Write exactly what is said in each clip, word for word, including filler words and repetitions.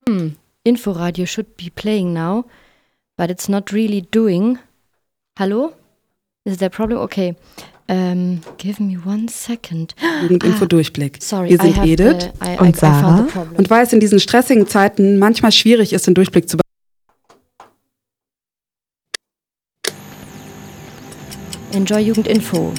Hmm. Inforadio should be playing now, but it's not really doing. Hallo? Is there a problem? Okay. Um, give me one second. Jugendinfo-Durchblick. Ah, sorry, Wir sind I have, Edith uh, I, und I, Sarah. I found the problem. Und weil es in diesen stressigen Zeiten manchmal schwierig ist, den Durchblick zu behalten. Enjoy Jugendinfo.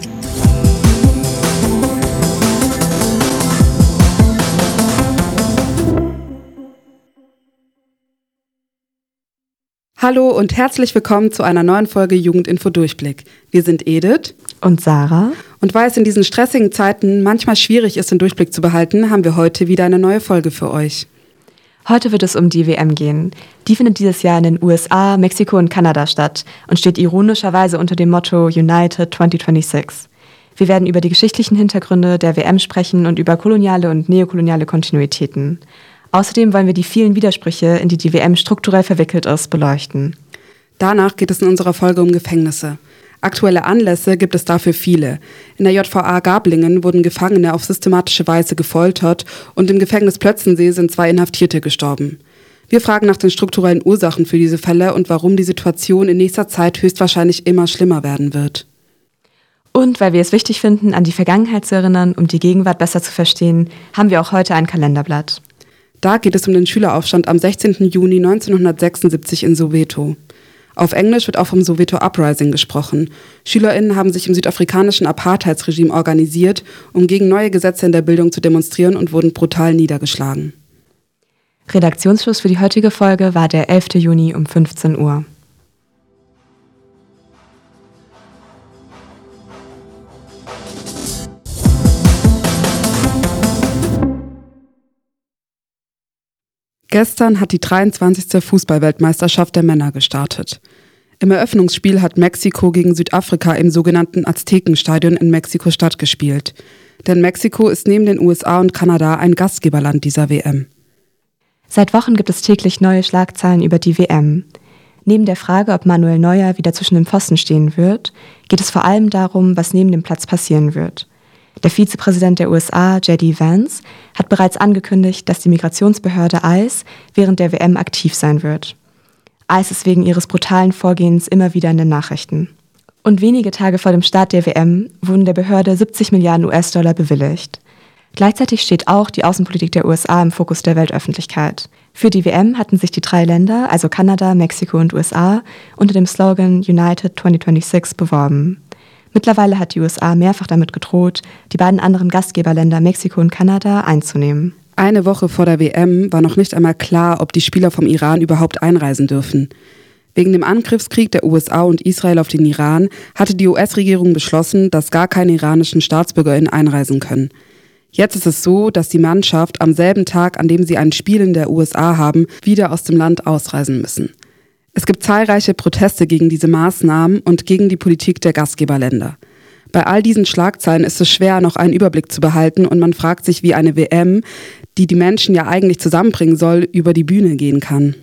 Hallo und herzlich willkommen zu einer neuen Folge Jugendinfo-Durchblick. Wir sind Edith und Sarah. Und weil es in diesen stressigen Zeiten manchmal schwierig ist, den Durchblick zu behalten, haben wir heute wieder eine neue Folge für euch. Heute wird es um die W M gehen. Die findet dieses Jahr in den U S A, Mexiko und Kanada statt und steht ironischerweise unter dem Motto United zwanzig sechsundzwanzig. Wir werden über die geschichtlichen Hintergründe der W M sprechen und über koloniale und neokoloniale Kontinuitäten. Außerdem wollen wir die vielen Widersprüche, in die die W M strukturell verwickelt ist, beleuchten. Danach geht es in unserer Folge um Gefängnisse. Aktuelle Anlässe gibt es dafür viele. In der J V A Gablingen wurden Gefangene auf systematische Weise gefoltert und im Gefängnis Plötzensee sind zwei Inhaftierte gestorben. Wir fragen nach den strukturellen Ursachen für diese Fälle und warum die Situation in nächster Zeit höchstwahrscheinlich immer schlimmer werden wird. Und weil wir es wichtig finden, an die Vergangenheit zu erinnern, um die Gegenwart besser zu verstehen, haben wir auch heute ein Kalenderblatt. Da geht es um den Schüleraufstand am sechzehnten Juni neunzehnhundertsechsundsiebzig in Soweto. Auf Englisch wird auch vom Soweto Uprising gesprochen. SchülerInnen haben sich im südafrikanischen Apartheidsregime organisiert, um gegen neue Gesetze in der Bildung zu demonstrieren und wurden brutal niedergeschlagen. Redaktionsschluss für die heutige Folge war der elften Juni um fünfzehn Uhr. Gestern hat die dreiundzwanzigste Fußball-Weltmeisterschaft der Männer gestartet. Im Eröffnungsspiel hat Mexiko gegen Südafrika im sogenannten Aztekenstadion in Mexiko-Stadt gespielt. Denn Mexiko ist neben den U S A und Kanada ein Gastgeberland dieser W M. Seit Wochen gibt es täglich neue Schlagzeilen über die W M. Neben der Frage, ob Manuel Neuer wieder zwischen den Pfosten stehen wird, geht es vor allem darum, was neben dem Platz passieren wird. Der Vizepräsident der U S A, J D Vance, hat bereits angekündigt, dass die Migrationsbehörde I C E während der W M aktiv sein wird. I C E ist wegen ihres brutalen Vorgehens immer wieder in den Nachrichten. Und wenige Tage vor dem Start der W M wurden der Behörde siebzig Milliarden U S-Dollar bewilligt. Gleichzeitig steht auch die Außenpolitik der U S A im Fokus der Weltöffentlichkeit. Für die W M hatten sich die drei Länder, also Kanada, Mexiko und U S A, unter dem Slogan United zwanzig sechsundzwanzig beworben. Mittlerweile hat die U S A mehrfach damit gedroht, die beiden anderen Gastgeberländer Mexiko und Kanada einzunehmen. Eine Woche vor der W M war noch nicht einmal klar, ob die Spieler vom Iran überhaupt einreisen dürfen. Wegen dem Angriffskrieg der U S A und Israel auf den Iran hatte die U S-Regierung beschlossen, dass gar keine iranischen StaatsbürgerInnen einreisen können. Jetzt ist es so, dass die Mannschaft am selben Tag, an dem sie ein Spiel in der U S A haben, wieder aus dem Land ausreisen müssen. Es gibt zahlreiche Proteste gegen diese Maßnahmen und gegen die Politik der Gastgeberländer. Bei all diesen Schlagzeilen ist es schwer, noch einen Überblick zu behalten und man fragt sich, wie eine W M, die die Menschen ja eigentlich zusammenbringen soll, über die Bühne gehen kann.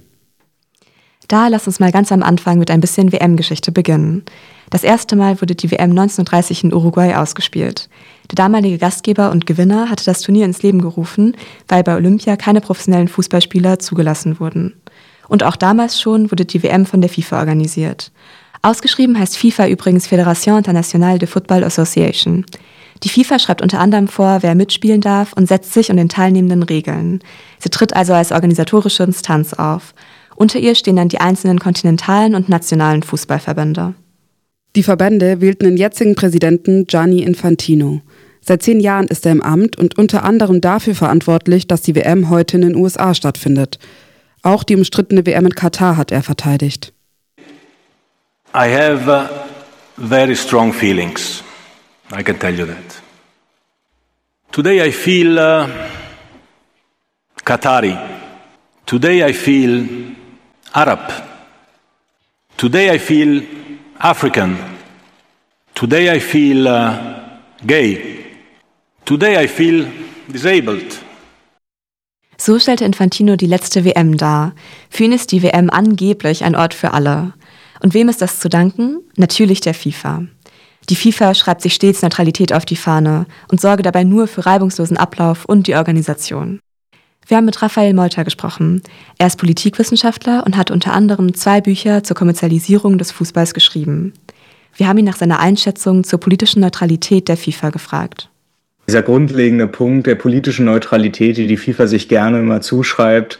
Da lass uns mal ganz am Anfang mit ein bisschen W M-Geschichte beginnen. Das erste Mal wurde die W M neunzehnhundertdreißig in Uruguay ausgespielt. Der damalige Gastgeber und Gewinner hatte das Turnier ins Leben gerufen, weil bei Olympia keine professionellen Fußballspieler zugelassen wurden. Und auch damals schon wurde die W M von der FIFA organisiert. Ausgeschrieben heißt FIFA übrigens Fédération Internationale de Football Association. Die FIFA schreibt unter anderem vor, wer mitspielen darf und setzt sich und den teilnehmenden Regeln. Sie tritt also als organisatorische Instanz auf. Unter ihr stehen dann die einzelnen kontinentalen und nationalen Fußballverbände. Die Verbände wählten den jetzigen Präsidenten Gianni Infantino. Seit zehn Jahren ist er im Amt und unter anderem dafür verantwortlich, dass die W M heute in den U S A stattfindet. Auch die umstrittene W M in Katar hat er verteidigt. I have uh, very strong feelings. I can tell you that. Today I feel uh, Qatari. Today I feel Arab. Today I feel African. Today I feel uh, gay. Today I feel disabled. So stellte Infantino die letzte W M dar. Für ihn ist die W M angeblich ein Ort für alle. Und wem ist das zu danken? Natürlich der FIFA. Die FIFA schreibt sich stets Neutralität auf die Fahne und sorge dabei nur für reibungslosen Ablauf und die Organisation. Wir haben mit Raphael Molter gesprochen. Er ist Politikwissenschaftler und hat unter anderem zwei Bücher zur Kommerzialisierung des Fußballs geschrieben. Wir haben ihn nach seiner Einschätzung zur politischen Neutralität der FIFA gefragt. Dieser grundlegende Punkt der politischen Neutralität, die die FIFA sich gerne immer zuschreibt,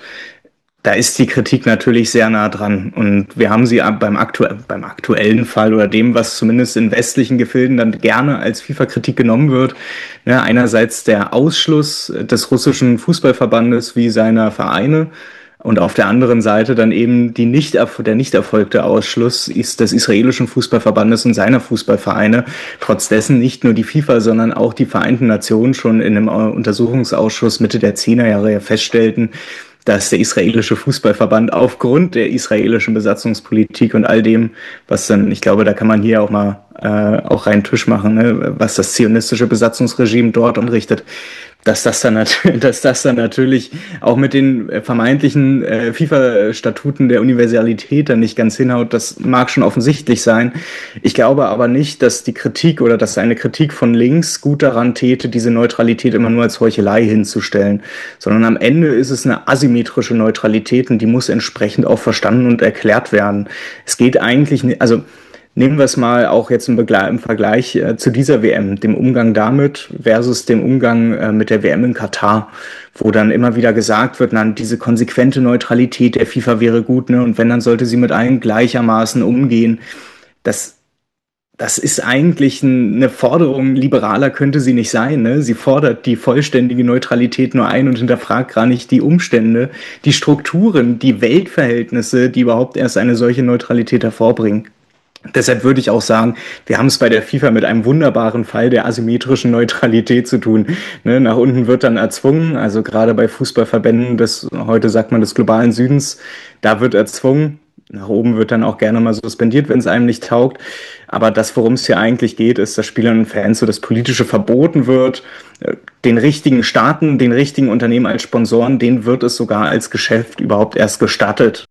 da ist die Kritik natürlich sehr nah dran. Und wir haben sie beim, aktu- beim aktuellen Fall oder dem, was zumindest in westlichen Gefilden dann gerne als FIFA-Kritik genommen wird. Ja, einerseits der Ausschluss des russischen Fußballverbandes wie seiner Vereine und auf der anderen Seite dann eben die nicht, der nicht erfolgte Ausschluss ist des israelischen Fußballverbandes und seiner Fußballvereine. Trotz dessen nicht nur die FIFA, sondern auch die Vereinten Nationen schon in einem Untersuchungsausschuss Mitte der Zehnerjahre ja feststellten, dass der israelische Fußballverband aufgrund der israelischen Besatzungspolitik und all dem, was dann, ich glaube, da kann man hier auch mal äh, auch reinen Tisch machen, ne, was das zionistische Besatzungsregime dort anrichtet, dass das dann, nat- dass das dann natürlich auch mit den vermeintlichen äh, FIFA-Statuten der Universalität dann nicht ganz hinhaut, das mag schon offensichtlich sein. Ich glaube aber nicht, dass die Kritik oder dass eine Kritik von links gut daran täte, diese Neutralität immer nur als Heuchelei hinzustellen, sondern am Ende ist es eine asymmetrische Neutralität und die muss entsprechend auch verstanden und erklärt werden. Es geht eigentlich nicht, also nehmen wir es mal auch jetzt im, Begle- im Vergleich äh, zu dieser W M, dem Umgang damit versus dem Umgang äh, mit der W M in Katar, wo dann immer wieder gesagt wird, na, diese konsequente Neutralität der FIFA wäre gut, ne, und wenn, dann sollte sie mit allen gleichermaßen umgehen. Das, das ist eigentlich ein, eine Forderung, liberaler könnte sie nicht sein, ne? Sie fordert die vollständige Neutralität nur ein und hinterfragt gar nicht die Umstände, die Strukturen, die Weltverhältnisse, die überhaupt erst eine solche Neutralität hervorbringen. Deshalb würde ich auch sagen, wir haben es bei der FIFA mit einem wunderbaren Fall der asymmetrischen Neutralität zu tun. Ne, nach unten wird dann erzwungen, also gerade bei Fußballverbänden des, heute sagt man des globalen Südens, da wird erzwungen. Nach oben wird dann auch gerne mal suspendiert, wenn es einem nicht taugt. Aber das, worum es hier eigentlich geht, ist, dass Spielern und Fans so das Politische verboten wird. Den richtigen Staaten, den richtigen Unternehmen als Sponsoren, denen wird es sogar als Geschäft überhaupt erst gestattet.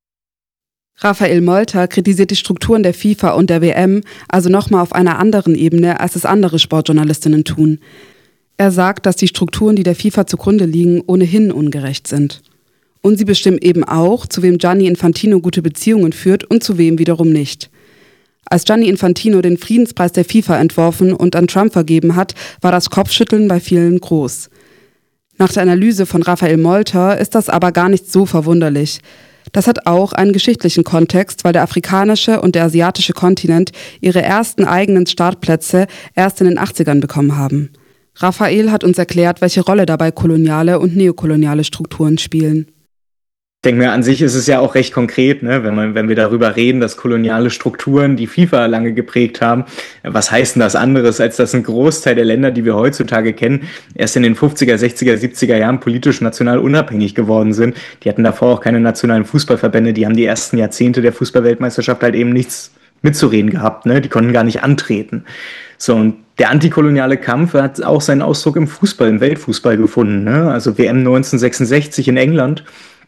Raphael Molter kritisiert die Strukturen der FIFA und der W M also nochmal auf einer anderen Ebene, als es andere Sportjournalistinnen tun. Er sagt, dass die Strukturen, die der FIFA zugrunde liegen, ohnehin ungerecht sind. Und sie bestimmen eben auch, zu wem Gianni Infantino gute Beziehungen führt und zu wem wiederum nicht. Als Gianni Infantino den Friedenspreis der FIFA entworfen und an Trump vergeben hat, war das Kopfschütteln bei vielen groß. Nach der Analyse von Raphael Molter ist das aber gar nicht so verwunderlich. Das hat auch einen geschichtlichen Kontext, weil der afrikanische und der asiatische Kontinent ihre ersten eigenen Startplätze erst in den achtzigern bekommen haben. Raphael hat uns erklärt, welche Rolle dabei koloniale und neokoloniale Strukturen spielen. Ich denke mir, an sich ist es ja auch recht konkret, ne, wenn man, wenn wir darüber reden, dass koloniale Strukturen die FIFA lange geprägt haben. Was heißt denn das anderes, als dass ein Großteil der Länder, die wir heutzutage kennen, erst in den fünfziger, sechziger, siebziger Jahren politisch national unabhängig geworden sind. Die hatten davor auch keine nationalen Fußballverbände, die haben die ersten Jahrzehnte der Fußballweltmeisterschaft halt eben nichts mitzureden gehabt, ne, die konnten gar nicht antreten. So, und der antikoloniale Kampf hat auch seinen Ausdruck im Fußball, im Weltfußball gefunden, ne, also W M neunzehnhundertsechsundsechzig in England.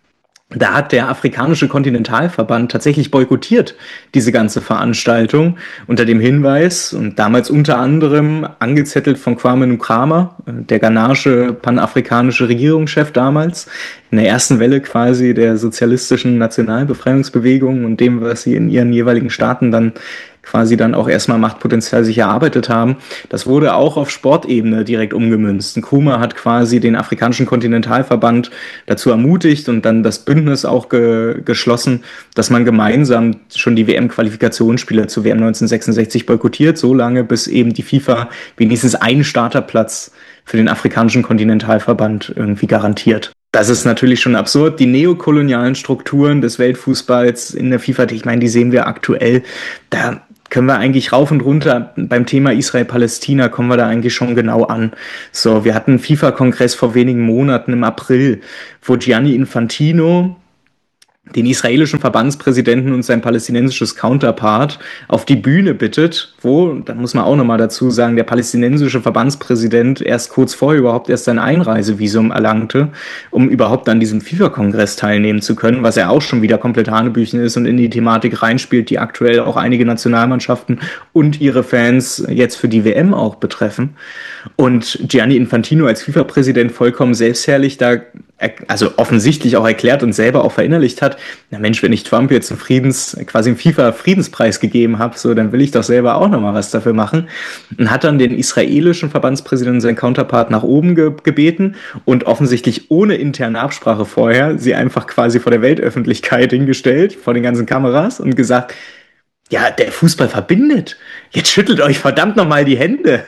Da hat der afrikanische Kontinentalverband tatsächlich boykottiert, diese ganze Veranstaltung, unter dem Hinweis, und damals unter anderem angezettelt von Kwame Nkrumah, der ghanaische panafrikanische Regierungschef damals, in der ersten Welle quasi der sozialistischen Nationalbefreiungsbewegung und dem, was sie in ihren jeweiligen Staaten dann quasi dann auch erstmal Machtpotenzial sich erarbeitet haben. Das wurde auch auf Sportebene direkt umgemünzt. Nkrumah hat quasi den afrikanischen Kontinentalverband dazu ermutigt und dann das Bündnis auch ge- geschlossen, dass man gemeinsam schon die W M-Qualifikationsspiele zur W M neunzehnhundertsechsundsechzig boykottiert, so lange bis eben die FIFA wenigstens einen Starterplatz für den afrikanischen Kontinentalverband irgendwie garantiert. Das ist natürlich schon absurd. Die neokolonialen Strukturen des Weltfußballs in der FIFA, ich meine, die sehen wir aktuell, da können wir eigentlich rauf und runter beim Thema Israel-Palästina, kommen wir da eigentlich schon genau an. So, wir hatten einen FIFA-Kongress vor wenigen Monaten im April, wo Gianni Infantino den israelischen Verbandspräsidenten und sein palästinensisches Counterpart auf die Bühne bittet, wo, da muss man auch nochmal dazu sagen, der palästinensische Verbandspräsident erst kurz vorher überhaupt erst sein Einreisevisum erlangte, um überhaupt an diesem FIFA-Kongress teilnehmen zu können, was ja auch schon wieder komplett Hanebüchen ist und in die Thematik reinspielt, die aktuell auch einige Nationalmannschaften und ihre Fans jetzt für die W M auch betreffen. Und Gianni Infantino als FIFA-Präsident vollkommen selbstherrlich da also offensichtlich auch erklärt und selber auch verinnerlicht hat, na Mensch, wenn ich Trump jetzt einen Friedens, quasi einen FIFA-Friedenspreis gegeben habe, so, dann will ich doch selber auch nochmal was dafür machen. Und hat dann den israelischen Verbandspräsidenten, seinen Counterpart, nach oben ge- gebeten und offensichtlich ohne interne Absprache vorher sie einfach quasi vor der Weltöffentlichkeit hingestellt, vor den ganzen Kameras und gesagt, ja, der Fußball verbindet. Jetzt schüttelt euch verdammt nochmal die Hände.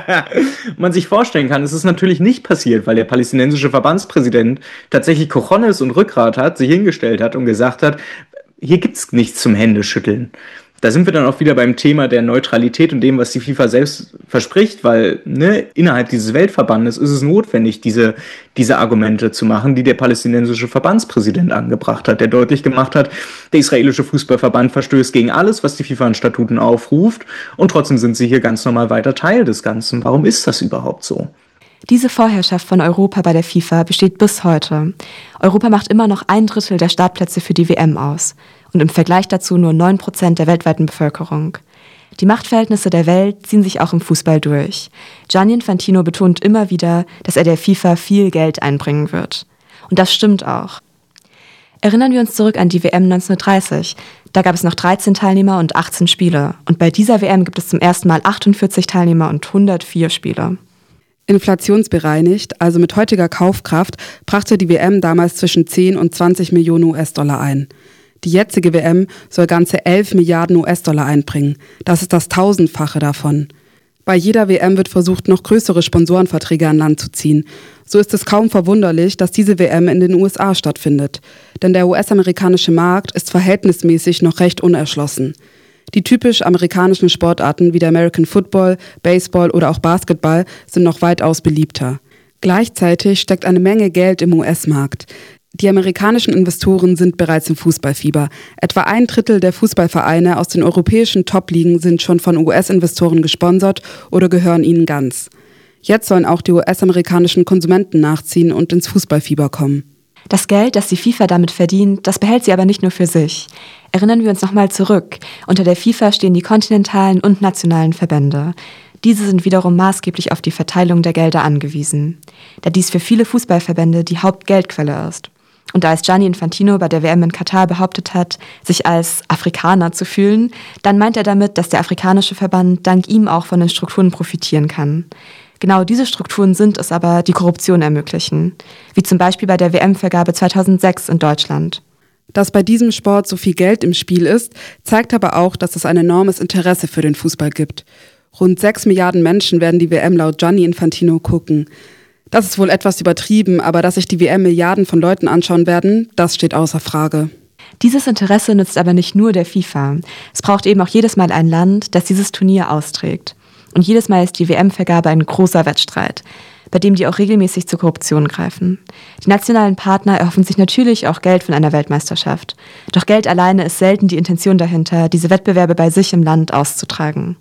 Man sich vorstellen kann, es ist natürlich nicht passiert, weil der palästinensische Verbandspräsident tatsächlich Cojones und Rückgrat hat, sich hingestellt hat und gesagt hat, hier gibt's nichts zum Händeschütteln. Da sind wir dann auch wieder beim Thema der Neutralität und dem, was die FIFA selbst verspricht, weil ne, innerhalb dieses Weltverbandes ist es notwendig, diese, diese Argumente zu machen, die der palästinensische Verbandspräsident angebracht hat, der deutlich gemacht hat, der israelische Fußballverband verstößt gegen alles, was die FIFA in Statuten aufruft, und trotzdem sind sie hier ganz normal weiter Teil des Ganzen. Warum ist das überhaupt so? Diese Vorherrschaft von Europa bei der FIFA besteht bis heute. Europa macht immer noch ein Drittel der Startplätze für die W M aus und im Vergleich dazu nur neun Prozent der weltweiten Bevölkerung. Die Machtverhältnisse der Welt ziehen sich auch im Fußball durch. Gianni Infantino betont immer wieder, dass er der FIFA viel Geld einbringen wird. Und das stimmt auch. Erinnern wir uns zurück an die W M neunzehnhundertdreißig. Da gab es noch dreizehn Teilnehmer und achtzehn Spiele. Und bei dieser W M gibt es zum ersten Mal achtundvierzig Teilnehmer und hundertvier Spiele. Inflationsbereinigt, also mit heutiger Kaufkraft, brachte die W M damals zwischen zehn und zwanzig Millionen U S-Dollar ein. Die jetzige W M soll ganze elf Milliarden U S-Dollar einbringen. Das ist das Tausendfache davon. Bei jeder W M wird versucht, noch größere Sponsorenverträge an Land zu ziehen. So ist es kaum verwunderlich, dass diese W M in den U S A stattfindet. Denn der U S-amerikanische Markt ist verhältnismäßig noch recht unerschlossen. Die typisch amerikanischen Sportarten wie der American Football, Baseball oder auch Basketball sind noch weitaus beliebter. Gleichzeitig steckt eine Menge Geld im U S-Markt. Die amerikanischen Investoren sind bereits im Fußballfieber. Etwa ein Drittel der Fußballvereine aus den europäischen Top-Ligen sind schon von U S-Investoren gesponsert oder gehören ihnen ganz. Jetzt sollen auch die U S-amerikanischen Konsumenten nachziehen und ins Fußballfieber kommen. Das Geld, das die FIFA damit verdient, das behält sie aber nicht nur für sich. Erinnern wir uns nochmal zurück. Unter der FIFA stehen die kontinentalen und nationalen Verbände. Diese sind wiederum maßgeblich auf die Verteilung der Gelder angewiesen, da dies für viele Fußballverbände die Hauptgeldquelle ist. Und als Gianni Infantino bei der W M in Katar behauptet hat, sich als Afrikaner zu fühlen, dann meint er damit, dass der afrikanische Verband dank ihm auch von den Strukturen profitieren kann. Genau diese Strukturen sind es aber, die Korruption ermöglichen, wie zum Beispiel bei der W M-Vergabe zweitausendsechs in Deutschland. Dass bei diesem Sport so viel Geld im Spiel ist, zeigt aber auch, dass es ein enormes Interesse für den Fußball gibt. Rund sechs Milliarden Menschen werden die W M laut Gianni Infantino gucken. Das ist wohl etwas übertrieben, aber dass sich die W M Milliarden von Leuten anschauen werden, das steht außer Frage. Dieses Interesse nützt aber nicht nur der FIFA. Es braucht eben auch jedes Mal ein Land, das dieses Turnier austrägt. Und jedes Mal ist die W M-Vergabe ein großer Wettstreit, bei dem die auch regelmäßig zur Korruption greifen. Die nationalen Partner erhoffen sich natürlich auch Geld von einer Weltmeisterschaft. Doch Geld alleine ist selten die Intention dahinter, diese Wettbewerbe bei sich im Land auszutragen.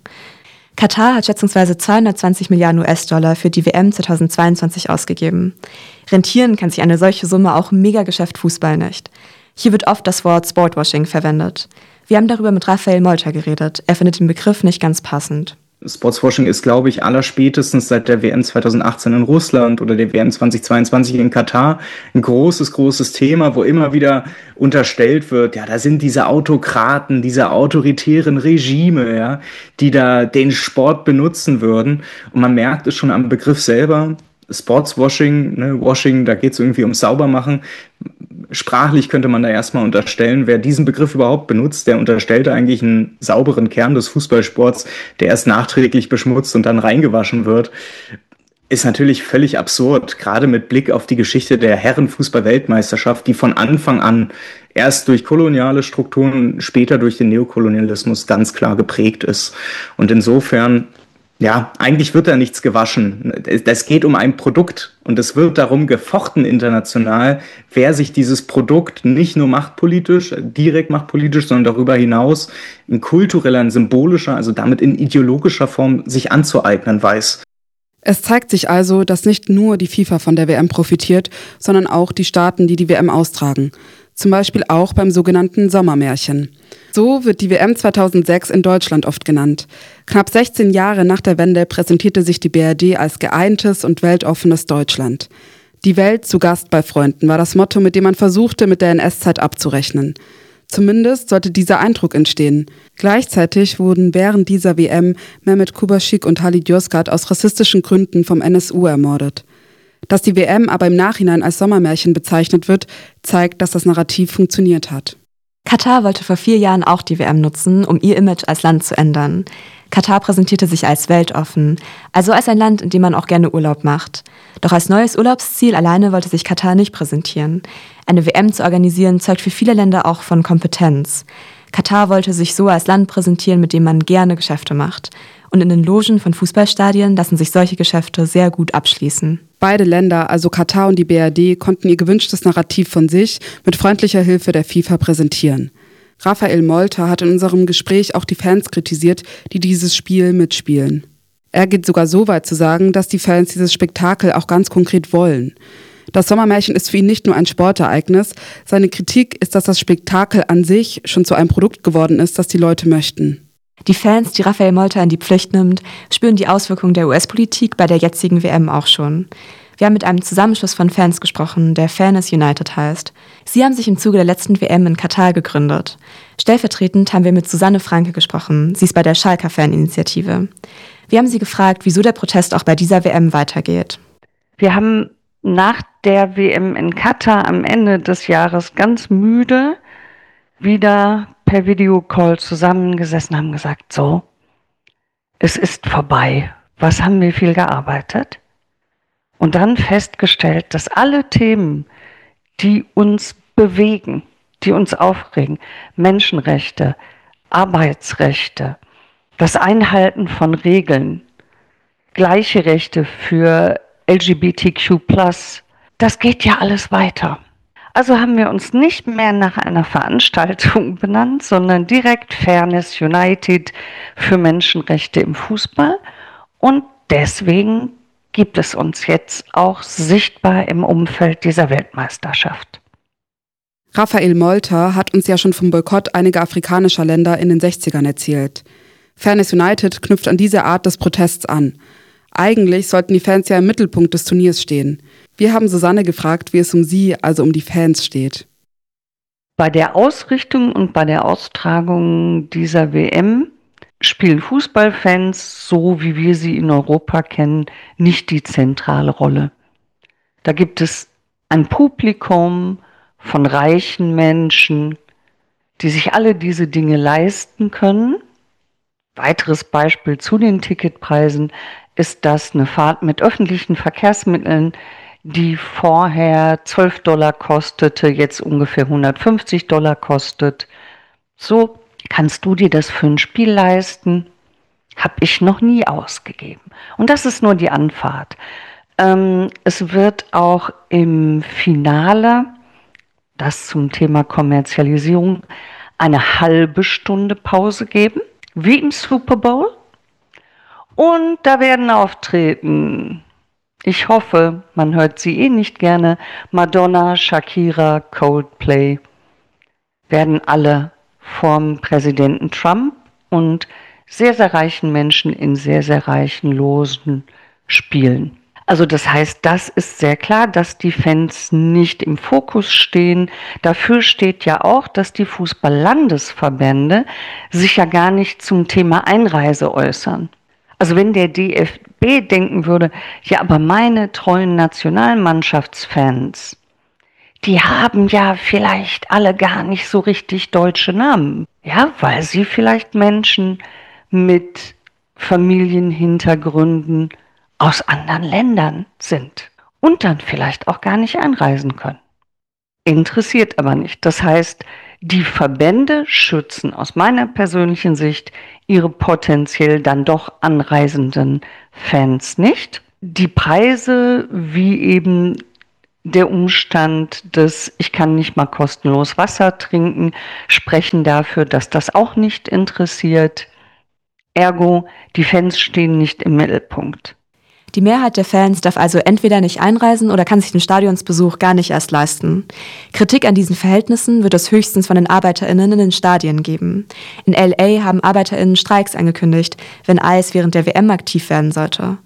Katar hat schätzungsweise zweihundertzwanzig Milliarden U S-Dollar für die W M zweitausendzweiundzwanzig ausgegeben. Rentieren kann sich eine solche Summe auch im Megageschäft Fußball nicht. Hier wird oft das Wort Sportwashing verwendet. Wir haben darüber mit Raphael Molter geredet. Er findet den Begriff nicht ganz passend. Sportswashing ist, glaube ich, allerspätestens seit der W M zweitausendachtzehn in Russland oder der W M zweitausendzweiundzwanzig in Katar ein großes, großes Thema, wo immer wieder unterstellt wird, ja, da sind diese Autokraten, diese autoritären Regime, ja, die da den Sport benutzen würden. Und man merkt es schon am Begriff selber, Sportswashing, ne, Washing, da geht es irgendwie um Saubermachen. Sprachlich könnte man da erstmal unterstellen, wer diesen Begriff überhaupt benutzt, der unterstellt eigentlich einen sauberen Kern des Fußballsports, der erst nachträglich beschmutzt und dann reingewaschen wird. Ist natürlich völlig absurd, gerade mit Blick auf die Geschichte der Herrenfußball-Weltmeisterschaft, die von Anfang an erst durch koloniale Strukturen, später durch den Neokolonialismus ganz klar geprägt ist. Und insofern, ja, eigentlich wird da nichts gewaschen. Es geht um ein Produkt und es wird darum gefochten international, wer sich dieses Produkt nicht nur machtpolitisch, direkt machtpolitisch, sondern darüber hinaus in kultureller, in symbolischer, also damit in ideologischer Form sich anzueignen weiß. Es zeigt sich also, dass nicht nur die FIFA von der W M profitiert, sondern auch die Staaten, die die W M austragen. Zum Beispiel auch beim sogenannten Sommermärchen. So wird die W M zweitausendsechs in Deutschland oft genannt. Knapp sechzehn Jahre nach der Wende präsentierte sich die B R D als geeintes und weltoffenes Deutschland. Die Welt zu Gast bei Freunden war das Motto, mit dem man versuchte, mit der N S-Zeit abzurechnen. Zumindest sollte dieser Eindruck entstehen. Gleichzeitig wurden während dieser W M Mehmet Kubaschik und Halit Yozgat aus rassistischen Gründen vom N S U ermordet. Dass die W M aber im Nachhinein als Sommermärchen bezeichnet wird, zeigt, dass das Narrativ funktioniert hat. Katar wollte vor vier Jahren auch die W M nutzen, um ihr Image als Land zu ändern. Katar präsentierte sich als weltoffen, also als ein Land, in dem man auch gerne Urlaub macht. Doch als neues Urlaubsziel alleine wollte sich Katar nicht präsentieren. Eine W M zu organisieren, zeugt für viele Länder auch von Kompetenz. Katar wollte sich so als Land präsentieren, mit dem man gerne Geschäfte macht. Und in den Logen von Fußballstadien lassen sich solche Geschäfte sehr gut abschließen. Beide Länder, also Katar und die B R D, konnten ihr gewünschtes Narrativ von sich mit freundlicher Hilfe der FIFA präsentieren. Raphael Molter hat in unserem Gespräch auch die Fans kritisiert, die dieses Spiel mitspielen. Er geht sogar so weit zu sagen, dass die Fans dieses Spektakel auch ganz konkret wollen. Das Sommermärchen ist für ihn nicht nur ein Sportereignis, seine Kritik ist, dass das Spektakel an sich schon zu einem Produkt geworden ist, das die Leute möchten. Die Fans, die Raphael Molter in die Pflicht nimmt, spüren die Auswirkungen der U S-Politik bei der jetzigen W M auch schon. Wir haben mit einem Zusammenschluss von Fans gesprochen, der Fairness United heißt. Sie haben sich im Zuge der letzten W M in Katar gegründet. Stellvertretend haben wir mit Susanne Franke gesprochen. Sie ist bei der Schalker Faninitiative. Wir haben sie gefragt, wieso der Protest auch bei dieser W M weitergeht. Wir haben nach der W M in Katar am Ende des Jahres ganz müde wieder per Videocall zusammengesessen, haben gesagt, so, es ist vorbei. Was haben wir viel gearbeitet? Und dann festgestellt, dass alle Themen, die uns bewegen, die uns aufregen, Menschenrechte, Arbeitsrechte, das Einhalten von Regeln, gleiche Rechte für L G B T Q plus, das geht ja alles weiter. Also haben wir uns nicht mehr nach einer Veranstaltung benannt, sondern direkt Fairness United für Menschenrechte im Fußball. Und deswegen gibt es uns jetzt auch sichtbar im Umfeld dieser Weltmeisterschaft. Raphael Molter hat uns ja schon vom Boykott einiger afrikanischer Länder in den sechzigern erzählt. Fairness United knüpft an diese Art des Protests an. Eigentlich sollten die Fans ja im Mittelpunkt des Turniers stehen. Wir haben Susanne gefragt, wie es um sie, also um die Fans, steht. Bei der Ausrichtung und bei der Austragung dieser W M spielen Fußballfans, so wie wir sie in Europa kennen, nicht die zentrale Rolle. Da gibt es ein Publikum von reichen Menschen, die sich alle diese Dinge leisten können. Weiteres Beispiel zu den Ticketpreisen ist, dass eine Fahrt mit öffentlichen Verkehrsmitteln, die vorher zwölf Dollar kostete, jetzt ungefähr hundertfünfzig Dollar kostet. So kannst du dir das für ein Spiel leisten? Habe ich noch nie ausgegeben. Und das ist nur die Anfahrt. Ähm, es wird auch im Finale, das zum Thema Kommerzialisierung, eine halbe Stunde Pause geben, wie im Super Bowl. Und da werden auftreten, ich hoffe, man hört sie eh nicht gerne, Madonna, Shakira, Coldplay, werden alle vom Präsidenten Trump und sehr, sehr reichen Menschen in sehr, sehr reichen Logen spielen. Also das heißt, das ist sehr klar, dass die Fans nicht im Fokus stehen. Dafür steht ja auch, dass die Fußball-Landesverbände sich ja gar nicht zum Thema Einreise äußern. Also wenn der D F B denken würde, ja, aber meine treuen Nationalmannschaftsfans, die haben ja vielleicht alle gar nicht so richtig deutsche Namen. Ja, weil sie vielleicht Menschen mit Familienhintergründen aus anderen Ländern sind und dann vielleicht auch gar nicht einreisen können. Interessiert aber nicht. Das heißt, die Verbände schützen aus meiner persönlichen Sicht ihre potenziell dann doch anreisenden Fans nicht. Die Preise, wie eben der Umstand des ich kann nicht mal kostenlos Wasser trinken, sprechen dafür, dass das auch nicht interessiert. Ergo, die Fans stehen nicht im Mittelpunkt. Die Mehrheit der Fans darf also entweder nicht einreisen oder kann sich den Stadionsbesuch gar nicht erst leisten. Kritik an diesen Verhältnissen wird es höchstens von den ArbeiterInnen in den Stadien geben. In L A haben ArbeiterInnen Streiks angekündigt, wenn Eis während der W M aktiv werden sollte.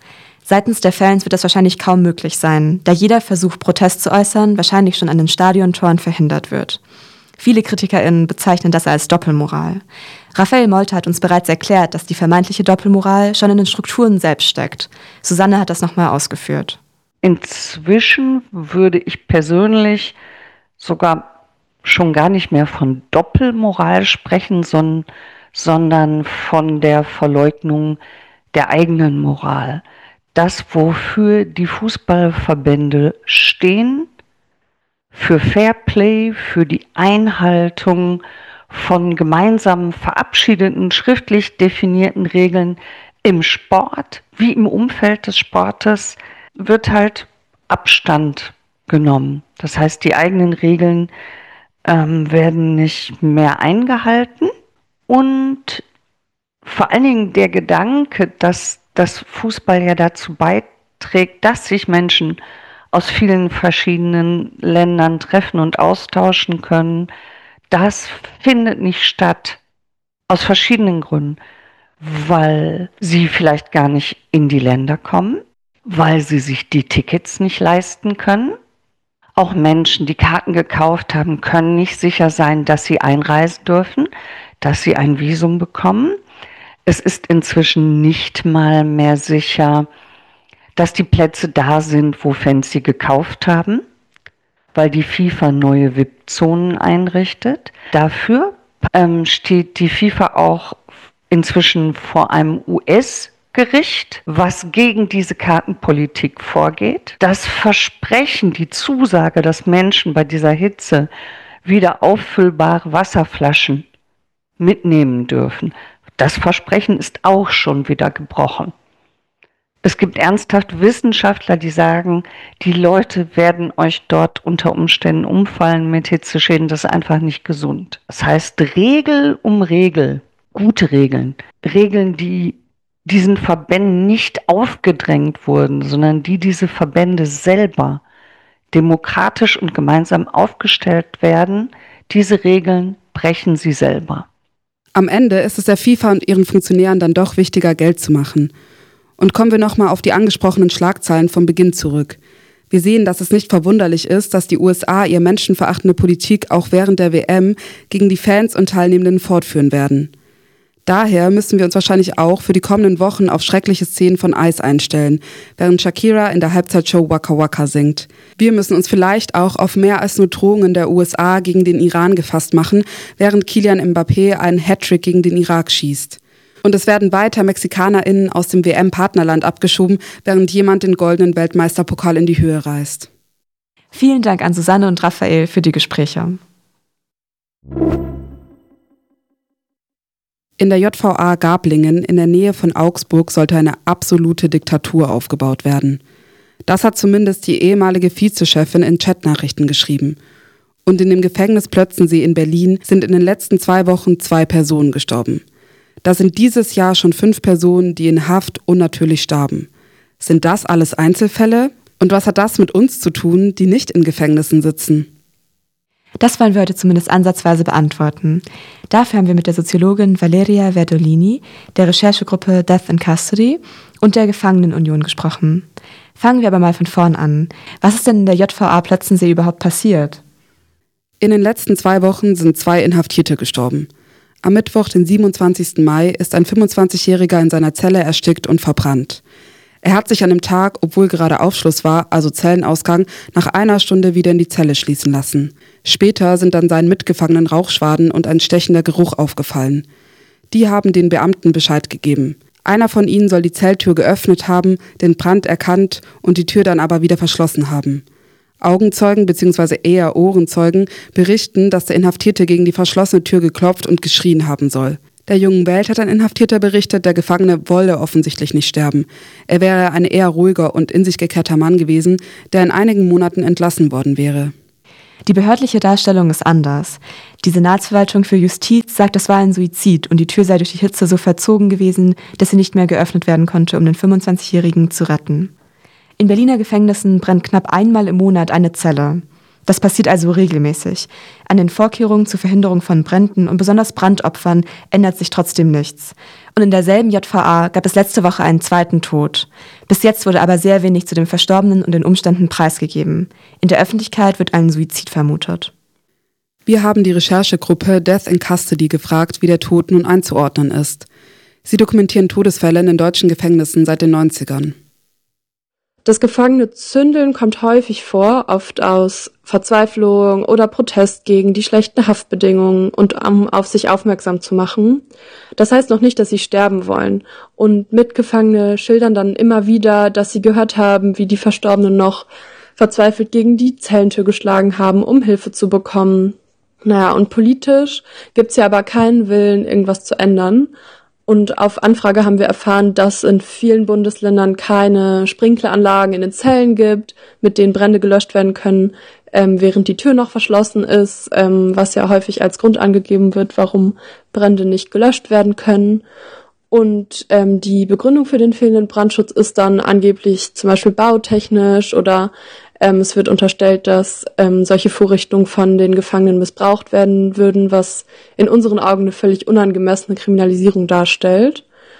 Seitens der Fans wird das wahrscheinlich kaum möglich sein, da jeder Versuch, Protest zu äußern, wahrscheinlich schon an den Stadiontoren verhindert wird. Viele KritikerInnen bezeichnen das als Doppelmoral. Raphael Molte hat uns bereits erklärt, dass die vermeintliche Doppelmoral schon in den Strukturen selbst steckt. Susanne hat das nochmal ausgeführt. Inzwischen würde ich persönlich sogar schon gar nicht mehr von Doppelmoral sprechen, sondern, sondern von der Verleugnung der eigenen Moral. Das, wofür die Fußballverbände stehen, für Fairplay, für die Einhaltung von gemeinsam verabschiedeten, schriftlich definierten Regeln im Sport wie im Umfeld des Sportes, wird halt Abstand genommen. Das heißt, die eigenen Regeln ähm, werden nicht mehr eingehalten und vor allen Dingen der Gedanke, dass das Fußball ja dazu beiträgt, dass sich Menschen aus vielen verschiedenen Ländern treffen und austauschen können, das findet nicht statt. Aus verschiedenen Gründen. Weil sie vielleicht gar nicht in die Länder kommen, weil sie sich die Tickets nicht leisten können. Auch Menschen, die Karten gekauft haben, können nicht sicher sein, dass sie einreisen dürfen, dass sie ein Visum bekommen. Es ist inzwischen nicht mal mehr sicher, dass die Plätze da sind, wo Fans sie gekauft haben, weil die FIFA neue V I P-Zonen einrichtet. Dafür ähm, steht die FIFA auch inzwischen vor einem U S-Gericht, was gegen diese Kartenpolitik vorgeht. Das Versprechen, die Zusage, dass Menschen bei dieser Hitze wieder auffüllbare Wasserflaschen mitnehmen dürfen, das Versprechen ist auch schon wieder gebrochen. Es gibt ernsthaft Wissenschaftler, die sagen, die Leute werden euch dort unter Umständen umfallen mit Hitzeschäden. Das ist einfach nicht gesund. Das heißt, Regel um Regel, gute Regeln, Regeln, die diesen Verbänden nicht aufgedrängt wurden, sondern die diese Verbände selber demokratisch und gemeinsam aufgestellt werden, diese Regeln brechen sie selber. Am Ende ist es der FIFA und ihren Funktionären dann doch wichtiger, Geld zu machen. Und kommen wir nochmal auf die angesprochenen Schlagzeilen vom Beginn zurück. Wir sehen, dass es nicht verwunderlich ist, dass die U S A ihre menschenverachtende Politik auch während der W M gegen die Fans und Teilnehmenden fortführen werden. Daher müssen wir uns wahrscheinlich auch für die kommenden Wochen auf schreckliche Szenen von Eis einstellen, während Shakira in der Halbzeitshow Waka Waka singt. Wir müssen uns vielleicht auch auf mehr als nur Drohungen der U S A gegen den Iran gefasst machen, während Kylian Mbappé einen Hattrick gegen den Irak schießt. Und es werden weiter MexikanerInnen aus dem W M-Partnerland abgeschoben, während jemand den goldenen Weltmeisterpokal in die Höhe reißt. Vielen Dank an Susanne und Raphael für die Gespräche. In der J V A Gablingen in der Nähe von Augsburg sollte eine absolute Diktatur aufgebaut werden. Das hat zumindest die ehemalige Vizechefin in Chatnachrichten geschrieben. Und in dem Gefängnis Plötzensee in Berlin sind in den letzten zwei Wochen zwei Personen gestorben. Das sind dieses Jahr schon fünf Personen, die in Haft unnatürlich starben. Sind das alles Einzelfälle? Und was hat das mit uns zu tun, die nicht in Gefängnissen sitzen? Das wollen wir heute zumindest ansatzweise beantworten. Dafür haben wir mit der Soziologin Valeria Verdolini, der Recherchegruppe Death in Custody und der Gefangenenunion gesprochen. Fangen wir aber mal von vorn an. Was ist denn in der J V A Plötzensee überhaupt passiert? In den letzten zwei Wochen sind zwei Inhaftierte gestorben. Am Mittwoch, den siebenundzwanzigsten Mai, ist ein fünfundzwanzigjähriger in seiner Zelle erstickt und verbrannt. Er hat sich an dem Tag, obwohl gerade Aufschluss war, also Zellenausgang, nach einer Stunde wieder in die Zelle schließen lassen. Später sind dann seinen Mitgefangenen Rauchschwaden und ein stechender Geruch aufgefallen. Die haben den Beamten Bescheid gegeben. Einer von ihnen soll die Zelltür geöffnet haben, den Brand erkannt und die Tür dann aber wieder verschlossen haben. Augenzeugen bzw. eher Ohrenzeugen berichten, dass der Inhaftierte gegen die verschlossene Tür geklopft und geschrien haben soll. Der Jungen Welt hat ein Inhaftierter berichtet, der Gefangene wolle offensichtlich nicht sterben. Er wäre ein eher ruhiger und in sich gekehrter Mann gewesen, der in einigen Monaten entlassen worden wäre. Die behördliche Darstellung ist anders. Die Senatsverwaltung für Justiz sagt, es war ein Suizid und die Tür sei durch die Hitze so verzogen gewesen, dass sie nicht mehr geöffnet werden konnte, um den fünfundzwanzigjährigen zu retten. In Berliner Gefängnissen brennt knapp einmal im Monat eine Zelle. Das passiert also regelmäßig. An den Vorkehrungen zur Verhinderung von Bränden und besonders Brandopfern ändert sich trotzdem nichts. Und in derselben J V A gab es letzte Woche einen zweiten Tod. Bis jetzt wurde aber sehr wenig zu dem Verstorbenen und den Umständen preisgegeben. In der Öffentlichkeit wird ein Suizid vermutet. Wir haben die Recherchegruppe Death in Custody gefragt, wie der Tod nun einzuordnen ist. Sie dokumentieren Todesfälle in den deutschen Gefängnissen seit den neunzigern. Das gefangene Zündeln kommt häufig vor, oft aus Verzweiflung oder Protest gegen die schlechten Haftbedingungen und um auf sich aufmerksam zu machen. Das heißt noch nicht, dass sie sterben wollen. Und Mitgefangene schildern dann immer wieder, dass sie gehört haben, wie die Verstorbenen noch verzweifelt gegen die Zellentür geschlagen haben, um Hilfe zu bekommen. Naja, und politisch gibt's ja aber keinen Willen, irgendwas zu ändern. Und auf Anfrage haben wir erfahren, dass in vielen Bundesländern keine Sprinkleranlagen in den Zellen gibt, mit denen Brände gelöscht werden können, ähm, während die Tür noch verschlossen ist, ähm, was ja häufig als Grund angegeben wird, warum Brände nicht gelöscht werden können. Und ähm, die Begründung für den fehlenden Brandschutz ist dann angeblich zum Beispiel bautechnisch oder ähm, es wird unterstellt, dass ähm, solche Vorrichtungen von den Gefangenen missbraucht werden würden, was in unseren Augen eine völlig unangemessene Kriminalisierung darstellt.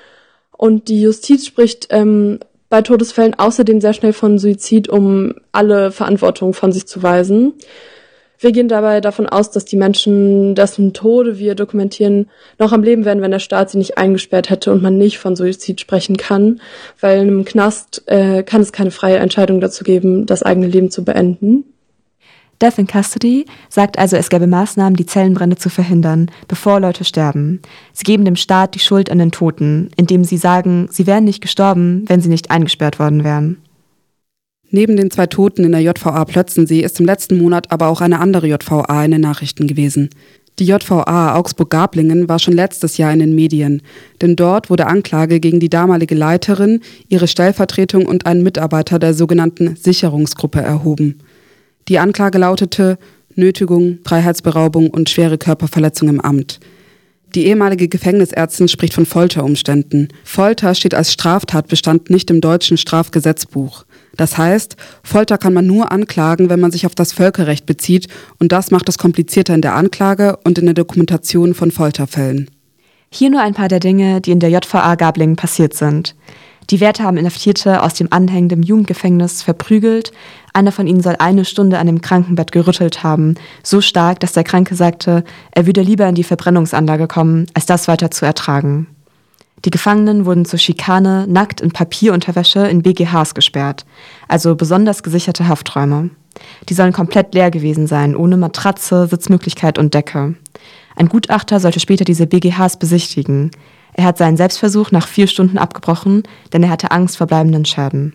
Und die Justiz spricht ähm, bei Todesfällen außerdem sehr schnell von Suizid, um alle Verantwortung von sich zu weisen. Wir gehen dabei davon aus, dass die Menschen, dessen Tode wir dokumentieren, noch am Leben wären, wenn der Staat sie nicht eingesperrt hätte und man nicht von Suizid sprechen kann, weil in einem Knast äh, kann es keine freie Entscheidung dazu geben, das eigene Leben zu beenden. Death in Custody sagt also, es gäbe Maßnahmen, die Zellenbrände zu verhindern, bevor Leute sterben. Sie geben dem Staat die Schuld an den Toten, indem sie sagen, sie wären nicht gestorben, wenn sie nicht eingesperrt worden wären. Neben den zwei Toten in der J V A Plötzensee ist im letzten Monat aber auch eine andere J V A in den Nachrichten gewesen. Die J V A Augsburg-Gablingen war schon letztes Jahr in den Medien, denn dort wurde Anklage gegen die damalige Leiterin, ihre Stellvertretung und einen Mitarbeiter der sogenannten Sicherungsgruppe erhoben. Die Anklage lautete Nötigung, Freiheitsberaubung und schwere Körperverletzung im Amt. Die ehemalige Gefängnisärztin spricht von Folterumständen. Folter steht als Straftatbestand nicht im deutschen Strafgesetzbuch. Das heißt, Folter kann man nur anklagen, wenn man sich auf das Völkerrecht bezieht, und das macht es komplizierter in der Anklage und in der Dokumentation von Folterfällen. Hier nur ein paar der Dinge, die in der J V A Gablingen passiert sind. Die Wärter haben Inhaftierte aus dem anhängenden Jugendgefängnis verprügelt. Einer von ihnen soll eine Stunde an dem Krankenbett gerüttelt haben, so stark, dass der Kranke sagte, er würde lieber in die Verbrennungsanlage kommen, als das weiter zu ertragen. Die Gefangenen wurden zur Schikane nackt in Papierunterwäsche in B G Hs gesperrt, also besonders gesicherte Hafträume. Die sollen komplett leer gewesen sein, ohne Matratze, Sitzmöglichkeit und Decke. Ein Gutachter sollte später diese B G Hs besichtigen. Er hat seinen Selbstversuch nach vier Stunden abgebrochen, denn er hatte Angst vor bleibenden Schäden.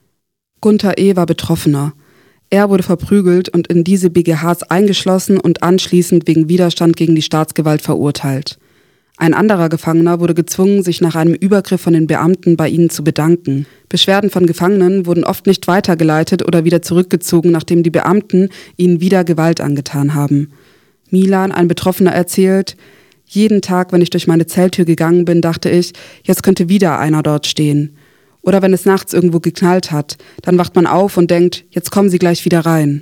Gunther E. war Betroffener. Er wurde verprügelt und in diese B G Hs eingeschlossen und anschließend wegen Widerstand gegen die Staatsgewalt verurteilt. Ein anderer Gefangener wurde gezwungen, sich nach einem Übergriff von den Beamten bei ihnen zu bedanken. Beschwerden von Gefangenen wurden oft nicht weitergeleitet oder wieder zurückgezogen, nachdem die Beamten ihnen wieder Gewalt angetan haben. Milan, ein Betroffener, erzählt, jeden Tag, wenn ich durch meine Zelltür gegangen bin, dachte ich, jetzt könnte wieder einer dort stehen. Oder wenn es nachts irgendwo geknallt hat, dann wacht man auf und denkt, jetzt kommen sie gleich wieder rein.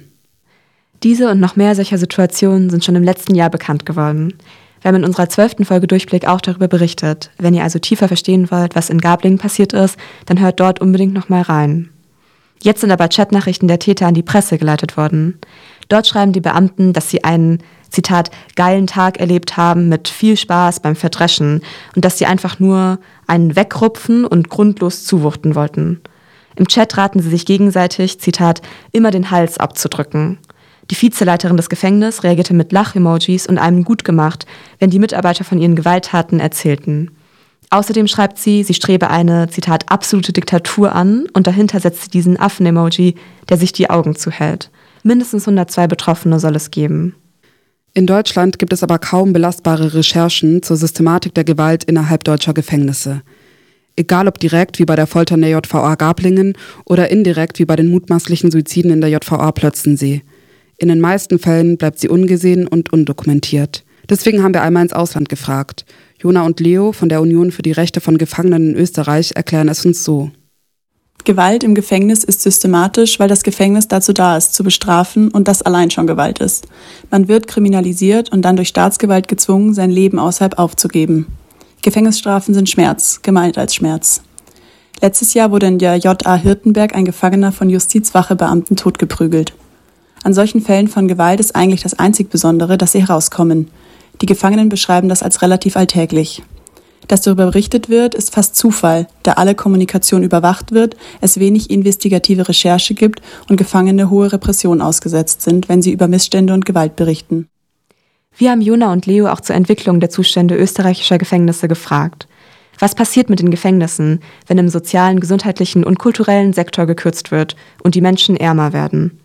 Diese und noch mehr solcher Situationen sind schon im letzten Jahr bekannt geworden. Wir haben in unserer zwölften Folge Durchblick auch darüber berichtet. Wenn ihr also tiefer verstehen wollt, was in Gablingen passiert ist, dann hört dort unbedingt noch mal rein. Jetzt sind aber Chatnachrichten der Täter an die Presse geleitet worden. Dort schreiben die Beamten, dass sie einen, Zitat, geilen Tag erlebt haben mit viel Spaß beim Verdreschen und dass sie einfach nur einen wegrupfen und grundlos zuwuchten wollten. Im Chat raten sie sich gegenseitig, Zitat, immer den Hals abzudrücken. Die Vizeleiterin des Gefängnisses reagierte mit Lach-Emojis und einem gut gemacht, wenn die Mitarbeiter von ihren Gewalttaten erzählten. Außerdem schreibt sie, sie strebe eine, Zitat, absolute Diktatur an und dahinter setzt sie diesen Affen-Emoji, der sich die Augen zuhält. Mindestens hundertzwei Betroffene soll es geben. In Deutschland gibt es aber kaum belastbare Recherchen zur Systematik der Gewalt innerhalb deutscher Gefängnisse. Egal ob direkt wie bei der Folter in der J V A Gablingen oder indirekt wie bei den mutmaßlichen Suiziden in der J V A Plötzensee. In den meisten Fällen bleibt sie ungesehen und undokumentiert. Deswegen haben wir einmal ins Ausland gefragt. Jona und Leo von der Union für die Rechte von Gefangenen in Österreich erklären es uns so. Gewalt im Gefängnis ist systematisch, weil das Gefängnis dazu da ist, zu bestrafen und das allein schon Gewalt ist. Man wird kriminalisiert und dann durch Staatsgewalt gezwungen, sein Leben außerhalb aufzugeben. Gefängnisstrafen sind Schmerz, gemeint als Schmerz. Letztes Jahr wurde in der J A Hirtenberg ein Gefangener von Justizwachebeamten totgeprügelt. An solchen Fällen von Gewalt ist eigentlich das einzig Besondere, dass sie herauskommen. Die Gefangenen beschreiben das als relativ alltäglich. Dass darüber berichtet wird, ist fast Zufall, da alle Kommunikation überwacht wird, es wenig investigative Recherche gibt und Gefangene hohe Repression ausgesetzt sind, wenn sie über Missstände und Gewalt berichten. Wir haben Jona und Leo auch zur Entwicklung der Zustände österreichischer Gefängnisse gefragt. Was passiert mit den Gefängnissen, wenn im sozialen, gesundheitlichen und kulturellen Sektor gekürzt wird und die Menschen ärmer werden?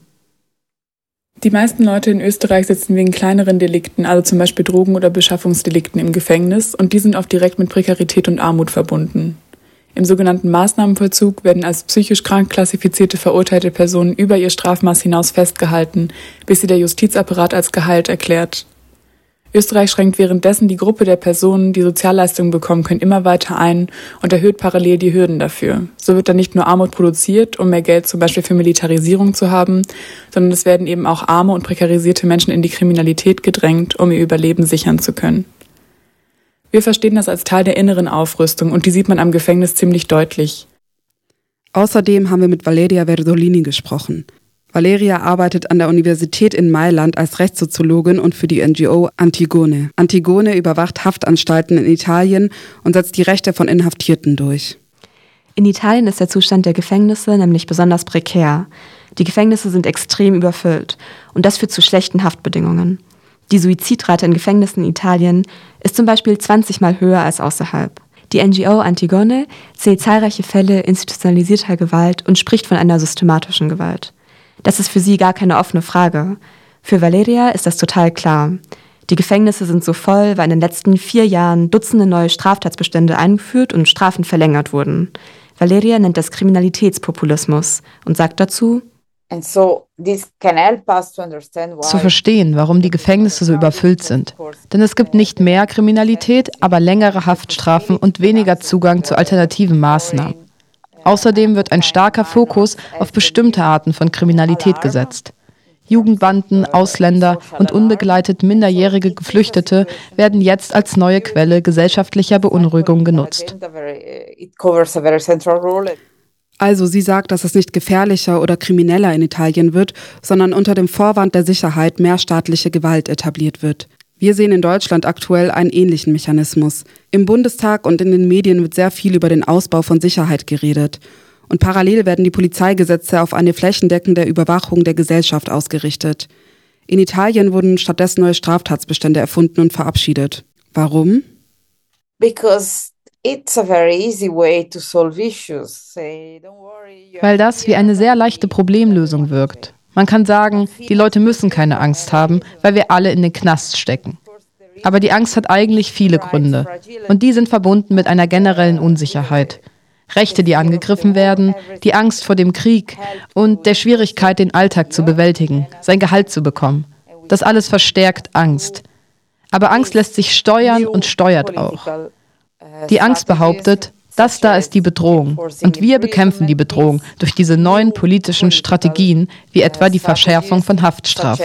Die meisten Leute in Österreich sitzen wegen kleineren Delikten, also zum Beispiel Drogen- oder Beschaffungsdelikten, im Gefängnis und die sind oft direkt mit Prekarität und Armut verbunden. Im sogenannten Maßnahmenvollzug werden als psychisch krank klassifizierte verurteilte Personen über ihr Strafmaß hinaus festgehalten, bis sie der Justizapparat als geheilt erklärt. Österreich schränkt währenddessen die Gruppe der Personen, die Sozialleistungen bekommen können, immer weiter ein und erhöht parallel die Hürden dafür. So wird dann nicht nur Armut produziert, um mehr Geld zum Beispiel für Militarisierung zu haben, sondern es werden eben auch arme und prekarisierte Menschen in die Kriminalität gedrängt, um ihr Überleben sichern zu können. Wir verstehen das als Teil der inneren Aufrüstung und die sieht man am Gefängnis ziemlich deutlich. Außerdem haben wir mit Valeria Verdolini gesprochen. Valeria arbeitet an der Universität in Mailand als Rechtssoziologin und für die N G O Antigone. Antigone überwacht Haftanstalten in Italien und setzt die Rechte von Inhaftierten durch. In Italien ist der Zustand der Gefängnisse nämlich besonders prekär. Die Gefängnisse sind extrem überfüllt und das führt zu schlechten Haftbedingungen. Die Suizidrate in Gefängnissen in Italien ist zum Beispiel zwanzig Mal höher als außerhalb. Die N G O Antigone zählt zahlreiche Fälle institutionalisierter Gewalt und spricht von einer systematischen Gewalt. Das ist für sie gar keine offene Frage. Für Valeria ist das total klar. Die Gefängnisse sind so voll, weil in den letzten vier Jahren Dutzende neue Straftatsbestände eingeführt und Strafen verlängert wurden. Valeria nennt das Kriminalitätspopulismus und sagt dazu: Zu verstehen, warum die Gefängnisse so überfüllt sind. Denn es gibt nicht mehr Kriminalität, aber längere Haftstrafen und weniger Zugang zu alternativen Maßnahmen. Außerdem wird ein starker Fokus auf bestimmte Arten von Kriminalität gesetzt. Jugendbanden, Ausländer und unbegleitet minderjährige Geflüchtete werden jetzt als neue Quelle gesellschaftlicher Beunruhigung genutzt. Also sie sagt, dass es nicht gefährlicher oder krimineller in Italien wird, sondern unter dem Vorwand der Sicherheit mehr staatliche Gewalt etabliert wird. Wir sehen in Deutschland aktuell einen ähnlichen Mechanismus. Im Bundestag und in den Medien wird sehr viel über den Ausbau von Sicherheit geredet. Und parallel werden die Polizeigesetze auf eine flächendeckende Überwachung der Gesellschaft ausgerichtet. In Italien wurden stattdessen neue Straftatsbestände erfunden und verabschiedet. Warum? Weil das wie eine sehr leichte Problemlösung wirkt. Man kann sagen, die Leute müssen keine Angst haben, weil wir alle in den Knast stecken. Aber die Angst hat eigentlich viele Gründe. Und die sind verbunden mit einer generellen Unsicherheit. Rechte, die angegriffen werden, die Angst vor dem Krieg und der Schwierigkeit, den Alltag zu bewältigen, sein Gehalt zu bekommen. Das alles verstärkt Angst. Aber Angst lässt sich steuern und steuert auch. Die Angst behauptet, das da ist die Bedrohung. Und wir bekämpfen die Bedrohung durch diese neuen politischen Strategien, wie etwa die Verschärfung von Haftstrafen.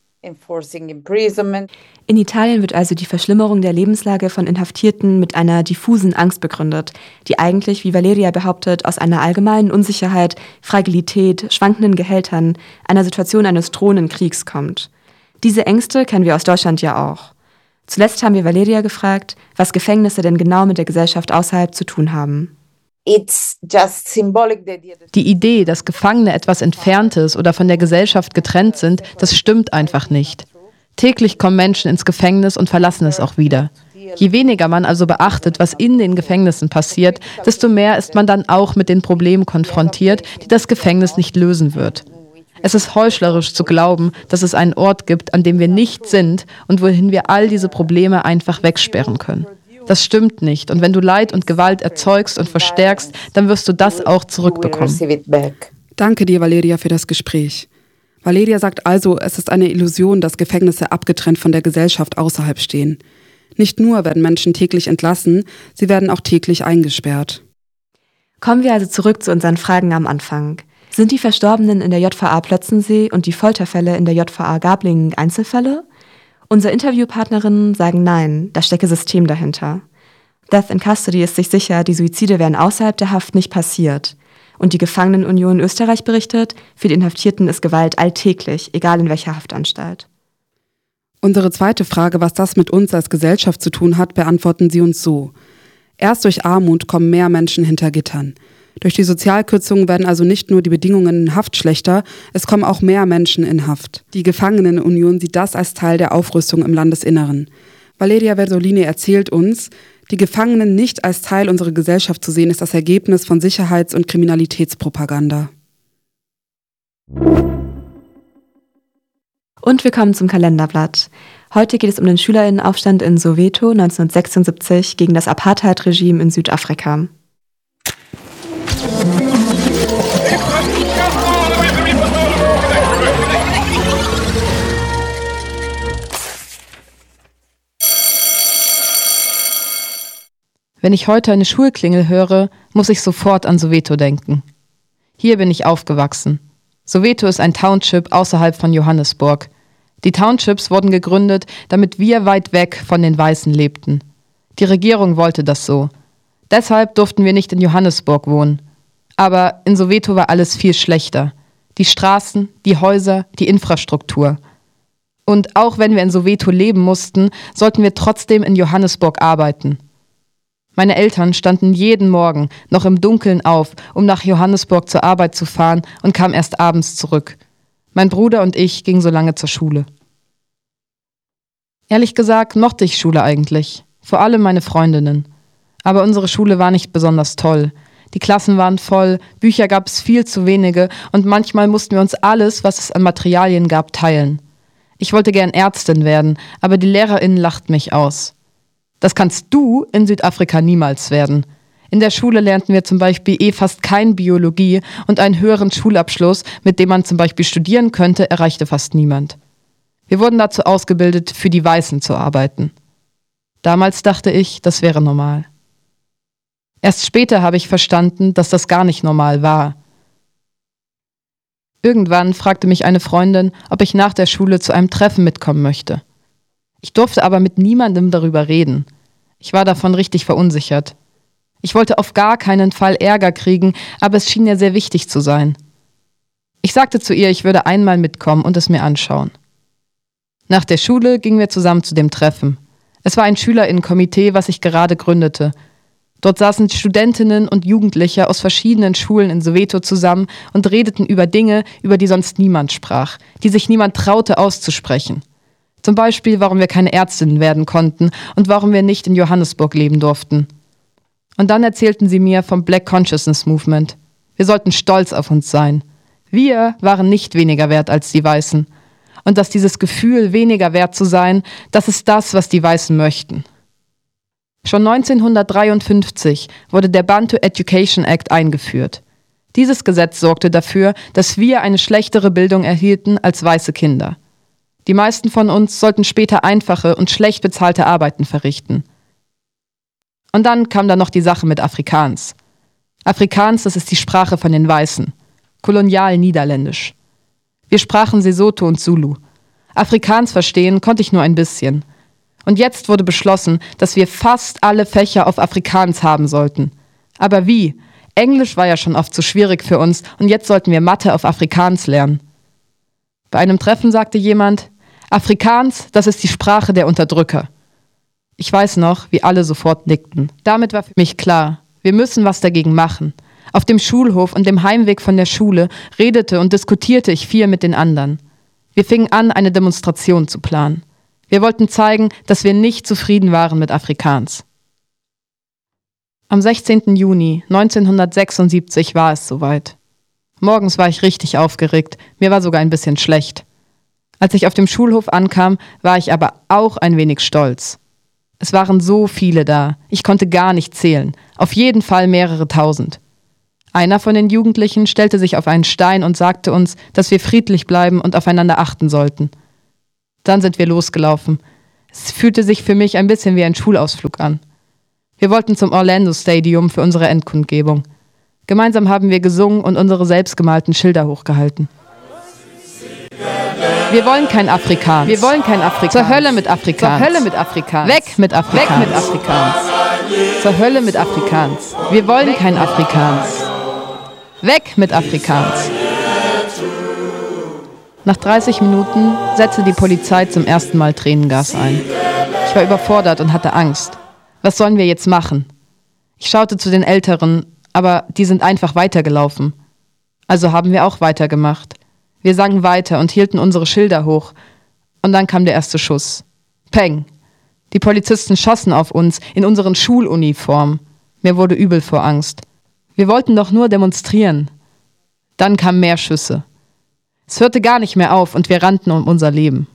In Italien wird also die Verschlimmerung der Lebenslage von Inhaftierten mit einer diffusen Angst begründet, die eigentlich, wie Valeria behauptet, aus einer allgemeinen Unsicherheit, Fragilität, schwankenden Gehältern, einer Situation eines drohenden Kriegs kommt. Diese Ängste kennen wir aus Deutschland ja auch. Zuletzt haben wir Valeria gefragt, was Gefängnisse denn genau mit der Gesellschaft außerhalb zu tun haben. Die Idee, dass Gefangene etwas Entferntes oder von der Gesellschaft getrennt sind, das stimmt einfach nicht. Täglich kommen Menschen ins Gefängnis und verlassen es auch wieder. Je weniger man also beachtet, was in den Gefängnissen passiert, desto mehr ist man dann auch mit den Problemen konfrontiert, die das Gefängnis nicht lösen wird. Es ist heuchlerisch zu glauben, dass es einen Ort gibt, an dem wir nicht sind und wohin wir all diese Probleme einfach wegsperren können. Das stimmt nicht. Und wenn du Leid und Gewalt erzeugst und verstärkst, dann wirst du das auch zurückbekommen. Danke dir, Valeria, für das Gespräch. Valeria sagt also, es ist eine Illusion, dass Gefängnisse abgetrennt von der Gesellschaft außerhalb stehen. Nicht nur werden Menschen täglich entlassen, sie werden auch täglich eingesperrt. Kommen wir also zurück zu unseren Fragen am Anfang. Sind die Verstorbenen in der J V A Plötzensee und die Folterfälle in der J V A Gablingen Einzelfälle? Unsere Interviewpartnerinnen sagen nein, da stecke System dahinter. Death in Custody ist sich sicher, die Suizide wären außerhalb der Haft nicht passiert. Und die Gefangenenunion Österreich berichtet, für die Inhaftierten ist Gewalt alltäglich, egal in welcher Haftanstalt. Unsere zweite Frage, was das mit uns als Gesellschaft zu tun hat, beantworten sie uns so. Erst durch Armut kommen mehr Menschen hinter Gittern. Durch die Sozialkürzungen werden also nicht nur die Bedingungen in Haft schlechter, es kommen auch mehr Menschen in Haft. Die Gefangenenunion sieht das als Teil der Aufrüstung im Landesinneren. Valeria Versolini erzählt uns, die Gefangenen nicht als Teil unserer Gesellschaft zu sehen, ist das Ergebnis von Sicherheits- und Kriminalitätspropaganda. Und wir kommen zum Kalenderblatt. Heute geht es um den Schülerinnenaufstand in Soweto neunzehnhundertsechsundsiebzig gegen das Apartheid-Regime in Südafrika. Wenn ich heute eine Schulklingel höre, muss ich sofort an Soweto denken. Hier bin ich aufgewachsen. Soweto ist ein Township außerhalb von Johannesburg. Die Townships wurden gegründet, damit wir weit weg von den Weißen lebten. Die Regierung wollte das so. Deshalb durften wir nicht in Johannesburg wohnen. Aber in Soweto war alles viel schlechter. Die Straßen, die Häuser, die Infrastruktur. Und auch wenn wir in Soweto leben mussten, sollten wir trotzdem in Johannesburg arbeiten. Meine Eltern standen jeden Morgen noch im Dunkeln auf, um nach Johannesburg zur Arbeit zu fahren und kamen erst abends zurück. Mein Bruder und ich gingen so lange zur Schule. Ehrlich gesagt mochte ich Schule eigentlich, vor allem meine Freundinnen. Aber unsere Schule war nicht besonders toll. Die Klassen waren voll, Bücher gab es viel zu wenige und manchmal mussten wir uns alles, was es an Materialien gab, teilen. Ich wollte gern Ärztin werden, aber die LehrerInnen lachten mich aus. Das kannst du in Südafrika niemals werden. In der Schule lernten wir zum Beispiel eh fast kein Biologie und einen höheren Schulabschluss, mit dem man zum Beispiel studieren könnte, erreichte fast niemand. Wir wurden dazu ausgebildet, für die Weißen zu arbeiten. Damals dachte ich, das wäre normal. Erst später habe ich verstanden, dass das gar nicht normal war. Irgendwann fragte mich eine Freundin, ob ich nach der Schule zu einem Treffen mitkommen möchte. Ich durfte aber mit niemandem darüber reden. Ich war davon richtig verunsichert. Ich wollte auf gar keinen Fall Ärger kriegen, aber es schien mir sehr wichtig zu sein. Ich sagte zu ihr, ich würde einmal mitkommen und es mir anschauen. Nach der Schule gingen wir zusammen zu dem Treffen. Es war ein SchülerInnenkomitee, was ich gerade gründete. Dort saßen Studentinnen und Jugendliche aus verschiedenen Schulen in Soweto zusammen und redeten über Dinge, über die sonst niemand sprach, die sich niemand traute auszusprechen. Zum Beispiel, warum wir keine Ärztinnen werden konnten und warum wir nicht in Johannesburg leben durften. Und dann erzählten sie mir vom Black Consciousness Movement. Wir sollten stolz auf uns sein. Wir waren nicht weniger wert als die Weißen. Und dass dieses Gefühl, weniger wert zu sein, das ist das, was die Weißen möchten. Schon neunzehnhundertdreiundfünfzig wurde der Bantu Education Act eingeführt. Dieses Gesetz sorgte dafür, dass wir eine schlechtere Bildung erhielten als weiße Kinder. Die meisten von uns sollten später einfache und schlecht bezahlte Arbeiten verrichten. Und dann kam da noch die Sache mit Afrikaans. Afrikaans, das ist die Sprache von den Weißen. Kolonial Niederländisch. Wir sprachen Sesotho und Zulu. Afrikaans verstehen konnte ich nur ein bisschen. Und jetzt wurde beschlossen, dass wir fast alle Fächer auf Afrikaans haben sollten. Aber wie? Englisch war ja schon oft zu schwierig für uns und jetzt sollten wir Mathe auf Afrikaans lernen. Bei einem Treffen sagte jemand, Afrikaans, das ist die Sprache der Unterdrücker. Ich weiß noch, wie alle sofort nickten. Damit war für mich klar, wir müssen was dagegen machen. Auf dem Schulhof und dem Heimweg von der Schule redete und diskutierte ich viel mit den anderen. Wir fingen an, eine Demonstration zu planen. Wir wollten zeigen, dass wir nicht zufrieden waren mit Afrikaans. Am sechzehnten Juni neunzehnhundertsechsundsiebzig war es soweit. Morgens war ich richtig aufgeregt, mir war sogar ein bisschen schlecht. Als ich auf dem Schulhof ankam, war ich aber auch ein wenig stolz. Es waren so viele da, ich konnte gar nicht zählen, auf jeden Fall mehrere tausend. Einer von den Jugendlichen stellte sich auf einen Stein und sagte uns, dass wir friedlich bleiben und aufeinander achten sollten. Dann sind wir losgelaufen. Es fühlte sich für mich ein bisschen wie ein Schulausflug an. Wir wollten zum Orlando Stadium für unsere Endkundgebung. Gemeinsam haben wir gesungen und unsere selbstgemalten Schilder hochgehalten. Wir wollen kein Afrikaans. Wir wollen kein Afrikaans. Zur Hölle mit Afrikaans. Zur Hölle mit Afrikaans. Weg mit Afrikaans. Weg mit Afrikaans. Zur Hölle mit Afrikaans. Wir wollen kein Afrikaans. Weg mit Afrikaans. Nach dreißig Minuten setzte die Polizei zum ersten Mal Tränengas ein. Ich war überfordert und hatte Angst. Was sollen wir jetzt machen? Ich schaute zu den Älteren, aber die sind einfach weitergelaufen. Also haben wir auch weitergemacht. Wir sangen weiter und hielten unsere Schilder hoch. Und dann kam der erste Schuss. Peng! Die Polizisten schossen auf uns in unseren Schuluniformen. Mir wurde übel vor Angst. Wir wollten doch nur demonstrieren. Dann kamen mehr Schüsse. Es hörte gar nicht mehr auf und wir rannten um unser Leben.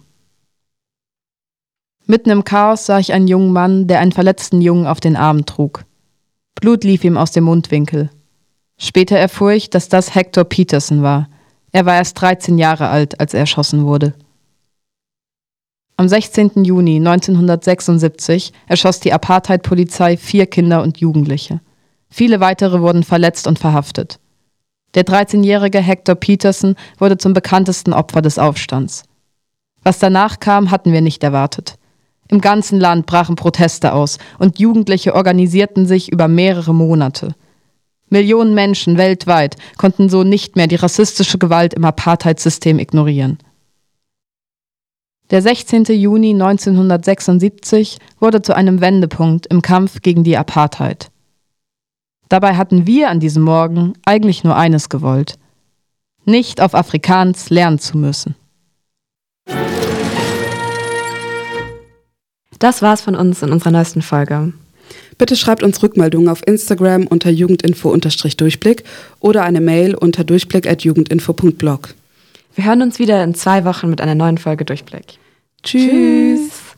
Mitten im Chaos sah ich einen jungen Mann, der einen verletzten Jungen auf den Arm trug. Blut lief ihm aus dem Mundwinkel. Später erfuhr ich, dass das Hector Peterson war. Er war erst dreizehn Jahre alt, als er erschossen wurde. Am sechzehnten Juni neunzehnhundertsechsundsiebzig erschoss die Apartheid-Polizei vier Kinder und Jugendliche. Viele weitere wurden verletzt und verhaftet. Der dreizehnjährige Hector Peterson wurde zum bekanntesten Opfer des Aufstands. Was danach kam, hatten wir nicht erwartet. Im ganzen Land brachen Proteste aus und Jugendliche organisierten sich über mehrere Monate. Millionen Menschen weltweit konnten so nicht mehr die rassistische Gewalt im Apartheid-System ignorieren. Der sechzehnten Juni neunzehnhundertsechsundsiebzig wurde zu einem Wendepunkt im Kampf gegen die Apartheid. Dabei hatten wir an diesem Morgen eigentlich nur eines gewollt: nicht auf Afrikaans lernen zu müssen. Das war's von uns in unserer neuesten Folge. Bitte schreibt uns Rückmeldungen auf Instagram unter jugendinfo-durchblick oder eine Mail unter durchblick at jugendinfo punkt blog. Wir hören uns wieder in zwei Wochen mit einer neuen Folge Durchblick. Tschüss. Tschüss.